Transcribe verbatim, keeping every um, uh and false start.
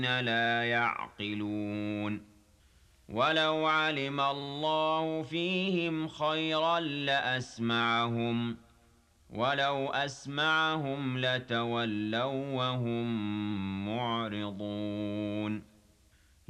لا يعقلون ولو علم الله فيهم خيرا لأسمعهم ولو أسمعهم لتولوا وهم معرضون